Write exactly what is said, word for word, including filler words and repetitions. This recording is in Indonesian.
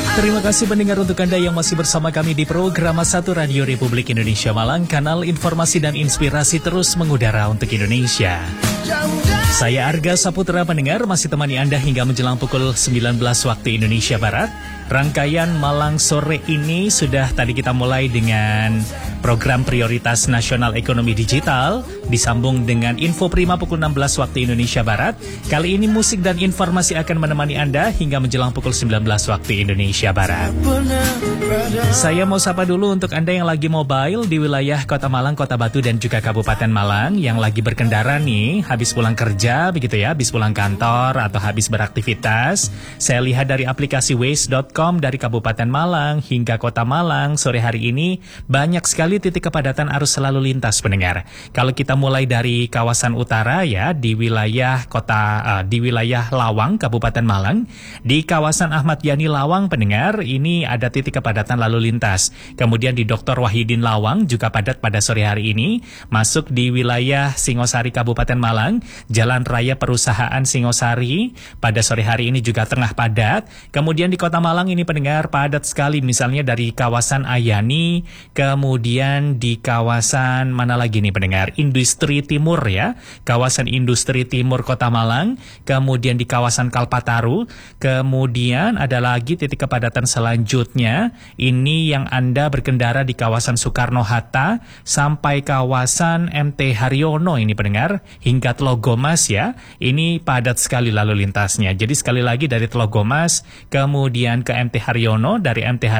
Terima kasih pendengar untuk Anda yang masih bersama kami di program satu Radio Republik Indonesia Malang, kanal informasi dan inspirasi terus mengudara untuk Indonesia. Saya Arga Saputra pendengar masih temani Anda hingga menjelang pukul sembilan belas waktu Indonesia Barat. Rangkaian Malang Sore ini sudah tadi kita mulai dengan program prioritas nasional ekonomi digital, disambung dengan Info Prima pukul enam belas waktu Indonesia Barat. Kali ini musik dan informasi akan menemani Anda hingga menjelang pukul sembilan belas waktu Indonesia Barat. Saya mau sapa dulu untuk Anda yang lagi mobile di wilayah Kota Malang, Kota Batu dan juga Kabupaten Malang, yang lagi berkendara nih, habis pulang kerja begitu ya, habis pulang kantor atau habis beraktivitas. Saya lihat dari aplikasi waze dot com dari Kabupaten Malang hingga Kota Malang, sore hari ini banyak sekali titik kepadatan arus lalu lintas pendengar. Kalau kita mulai dari kawasan utara ya, di wilayah kota uh, di wilayah Lawang, Kabupaten Malang, di kawasan Ahmad Yani Lawang pendengar, ini ada titik kepadatan lalu lintas. Kemudian di Doktor Wahidin Lawang juga padat pada sore hari ini. Masuk di wilayah Singosari Kabupaten Malang, Jalan Raya Perusahaan Singosari pada sore hari ini juga tengah padat. Kemudian di Kota Malang ini pendengar padat sekali, misalnya dari kawasan Ayani, kemudian di kawasan mana lagi nih pendengar, Industri Timur ya, kawasan Industri Timur Kota Malang, kemudian di kawasan Kalpataru, kemudian ada lagi titik kepadatan selanjutnya, ini yang Anda berkendara di kawasan Soekarno-Hatta sampai kawasan M T Haryono ini pendengar, hingga Tlogomas ya, ini padat sekali lalu lintasnya. Jadi sekali lagi dari Tlogomas, kemudian ke M T Haryono, dari M T Haryono